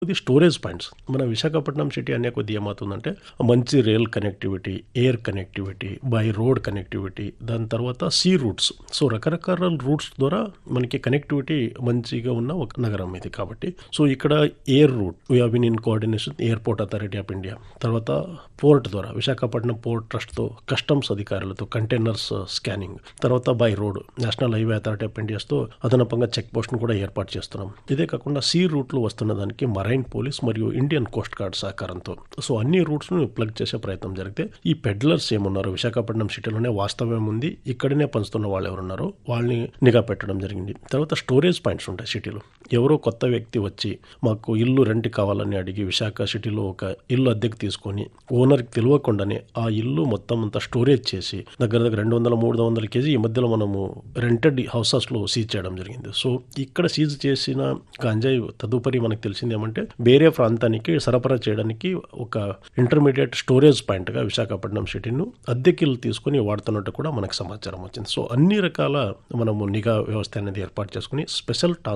ఇది storage points. మన Visakhapatnam city అనే కొద్ది ఏమవుతుందంటే మంచి rail connectivity, air connectivity, by road connectivity, దాని తర్వాత సీ రూట్స్. సో రకరకాల రూట్స్ ద్వారా మనకి కనెక్టివిటీ మంచిగా ఉన్న ఒక నగరం ఇది కాబట్టి. సో ఇక్కడ air route we have been in coordination airport authority of India, తర్వాత పోర్ట్ ద్వారా విశాఖపట్నం పోర్ట్ ట్రస్ట్తో, కస్టమ్స్ అధికారులతో కంటైనర్స్ స్కానింగ్, తర్వాత by road national highway authority of ఇండియాస్తో అదనపంగా check పోస్ట్ను కూడా ఏర్పాటు చేస్తున్నాం. ఇదే కాకుండా సీ రూట్లో వస్తున్న దానికి మైన్ పోలీస్ మరియు ఇండియన్ కోస్ట్ గార్డ్ సహకారంతో సో అన్ని రూట్స్ను ప్లగ్ చేసే ప్రయత్నం జరిగితే ఈ పెడ్లర్స్ ఏమున్నారో విశాఖపట్నం సిటీలోనే వాస్తవం ఉంది, ఇక్కడనే పంచుతున్న వాళ్ళు ఎవరున్నారో వాళ్ళని నిఘా పెట్టడం జరిగింది. తర్వాత స్టోరేజ్ పాయింట్స్ ఉంటాయి సిటీలో. ఎవరో కొత్త వ్యక్తి వచ్చి మాకు ఇల్లు రెంట్ కావాలని అడిగి విశాఖ సిటీలో ఒక ఇల్లు అద్దెకు తీసుకొని ఓనర్కి తెలియకుండానే ఆ ఇల్లు మొత్తం అంతా స్టోరేజ్ చేసి దగ్గర 200-300 కేజీ ఈ మధ్యలో మనము రెంటెడ్ హౌసెస్లో సీజ్ చేయడం జరిగింది. సో ఇక్కడ సీజ్ చేసిన గంజాయి తదుపరి మనకు తెలిసింది ఏమంటే వేరే ప్రాంతానికి సరఫరా చేయడానికి ఒక ఇంటర్మీడియట్ స్టోరేజ్ పాయింట్గా విశాఖపట్నం సిటీను అద్దెకిల్లు తీసుకుని వాడుతున్నట్టు కూడా మనకు సమాచారం వచ్చింది. సో అన్ని రకాల మనము నిఘా వ్యవస్థ అనేది ఏర్పాటు చేసుకుని స్పెషల్ టాస్క్